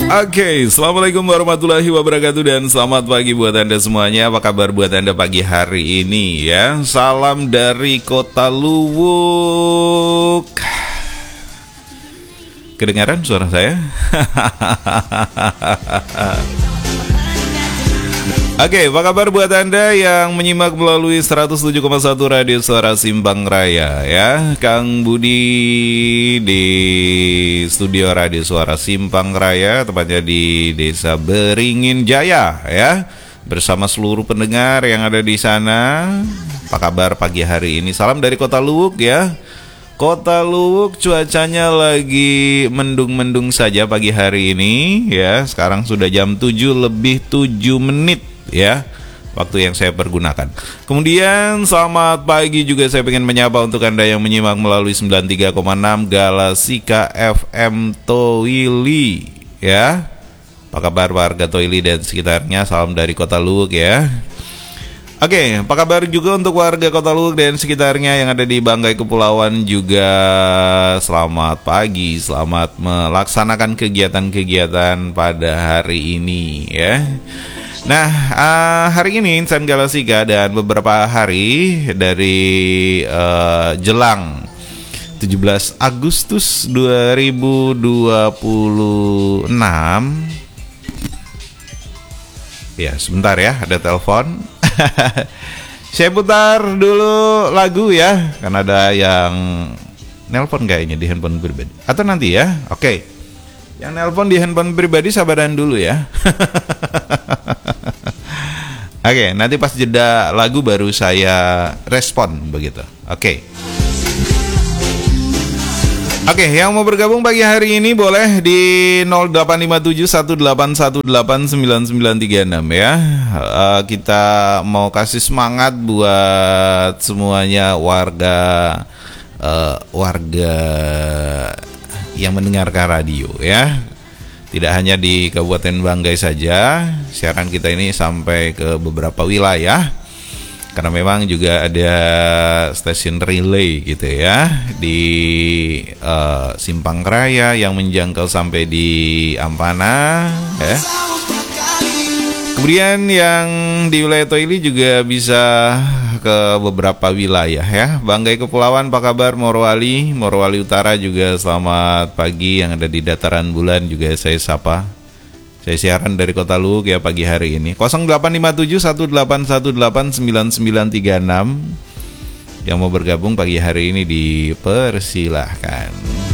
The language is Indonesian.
Oke, assalamualaikum warahmatullahi wabarakatuh dan selamat pagi buat Anda semuanya. Apa kabar buat Anda pagi hari ini ya? Salam dari Kota Luwuk. Kedengaran suara saya? Oke, apa kabar buat Anda yang menyimak melalui 107,1 Radio Suara Simpang Raya ya. Kang Budi di studio Radio Suara Simpang Raya, tepatnya di Desa Beringin Jaya ya. Bersama seluruh pendengar yang ada di sana. Apa kabar pagi hari ini? Salam dari Kota Luwuk ya. Kota Luwuk cuacanya lagi mendung-mendung saja pagi hari ini ya. Sekarang sudah jam 7:07 ya, waktu yang saya pergunakan. Kemudian selamat pagi juga saya ingin menyapa untuk Anda yang menyimak melalui 93,6 Galasika FM Toili ya. Apa kabar warga Toili dan sekitarnya? Salam dari Kota Luwuk ya. Oke, apa kabar juga untuk warga Kota Luwuk dan sekitarnya yang ada di Banggai Kepulauan juga. Selamat pagi, selamat melaksanakan kegiatan-kegiatan pada hari ini ya. Nah, hari ini Insan Galasika dan beberapa hari dari jelang 17 Agustus 2026. Ya, sebentar ya, ada telepon. Saya putar dulu lagu ya, kan ada yang nelpon kayaknya di handphone pribadi. Atau nanti ya, oke. Yang nelpon di handphone pribadi sabaran dulu ya. Oke, nanti pas jeda lagu baru saya respon begitu. Oke, yang mau bergabung pagi hari ini boleh di 085718189936 ya. Kita mau kasih semangat buat semuanya warga yang mendengarkan radio ya. Tidak hanya di Kabupaten Banggai saja, siaran kita ini sampai ke beberapa wilayah. Karena memang juga ada stasiun relay gitu ya di Simpang Raya yang menjangkau sampai di Ampana ya. Kemudian yang di wilayah Toili juga bisa ke beberapa wilayah ya. Banggai Kepulauan, apa kabar? Morowali Utara juga selamat pagi. Yang ada di Dataran Bulan juga saya sapa. Saya siaran dari Kota Luwuk ya pagi hari ini. 085718189936 yang mau bergabung pagi hari ini dipersilahkan.